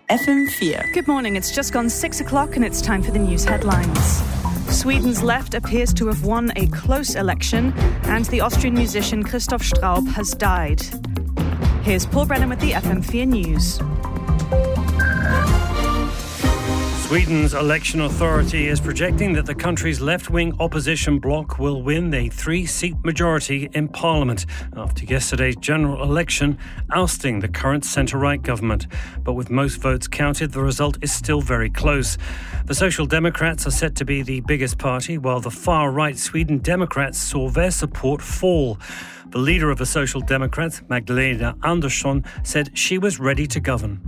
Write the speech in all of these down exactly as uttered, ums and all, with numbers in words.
F M four. Good morning, it's just gone six o'clock and it's time for the news headlines. Sweden's left appears to have won a close election and the Austrian musician Christoph Straub has died. Here's Paul Brennan with the F M four News. Sweden's election authority is projecting that the country's left-wing opposition bloc will win a three-seat majority in parliament after yesterday's general election ousting the current centre-right government. But with most votes counted, the result is still very close. The Social Democrats are set to be the biggest party, while the far-right Sweden Democrats saw their support fall. The leader of the Social Democrats, Magdalena Andersson, said she was ready to govern.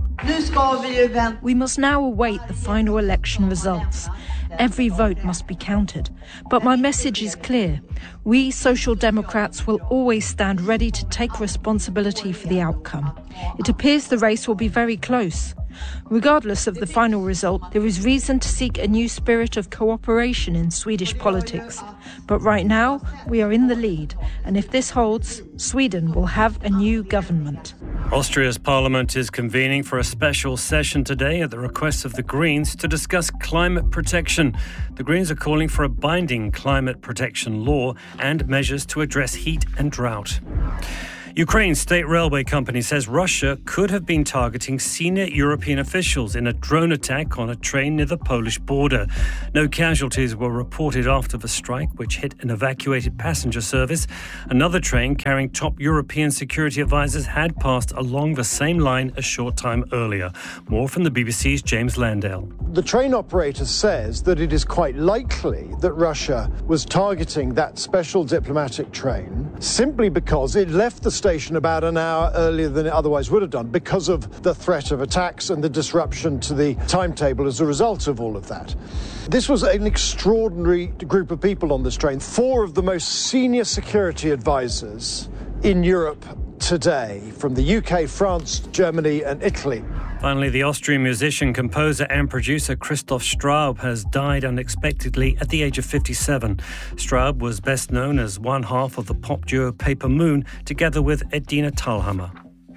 We must now await the final election results. Every vote must be counted. But my message is clear. We Social Democrats will always stand ready to take responsibility for the outcome. It appears the race will be very close. Regardless of the final result, there is reason to seek a new spirit of cooperation in Swedish politics. But right now, we are in the lead, and if this holds, Sweden will have a new government. Austria's parliament is convening for a special session today at the request of the Greens to discuss climate protection. The Greens are calling for a binding climate protection law and measures to address heat and drought. Ukraine's state railway company says Russia could have been targeting senior European officials in a drone attack on a train near the Polish border. No casualties were reported after the strike, which hit an evacuated passenger service. Another train carrying top European security advisors had passed along the same line a short time earlier. More from the B B C's James Landale. The train operator says that it is quite likely that Russia was targeting that special diplomatic train simply because it left the station about an hour earlier than it otherwise would have done because of the threat of attacks and the disruption to the timetable as a result of all of that. This was an extraordinary group of people on this train, four of the most senior security advisors in Europe today, from the U K, France, Germany and Italy. Finally, the Austrian musician, composer and producer Christoph Straub has died unexpectedly at the age of fifty-seven. Straub was best known as one half of the pop duo Paper Moon, together with Edina Thalhammer.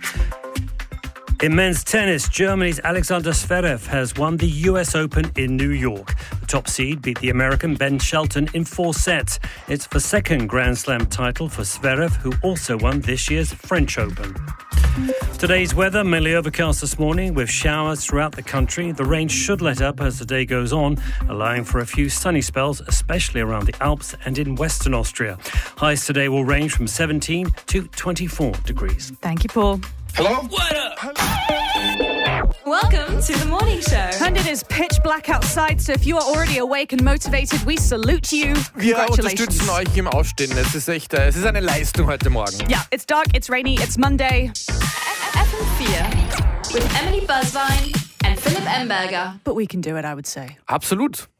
In men's tennis, Germany's Alexander Zverev has won the U S Open in New York. The top seed beat the American Ben Shelton in four sets. It's the second Grand Slam title for Zverev, who also won this year's French Open. Today's weather, mainly overcast this morning with showers throughout the country. The rain should let up as the day goes on, allowing for a few sunny spells, especially around the Alps and in Western Austria. Highs today will range from seventeen to twenty-four degrees. Thank you, Paul. Hello? What up? Welcome to the morning show. And it is pitch black outside, so if you are already awake and motivated, we salute you. Wir Congratulations. unterstützen euch im Aufstehen. Es ist echt, äh, es ist eine Leistung heute Morgen. Yeah, it's dark, it's rainy, it's Monday. F M four with Emily Buzzvine and Philip Emberger. But we can do it, I would say. Absolut.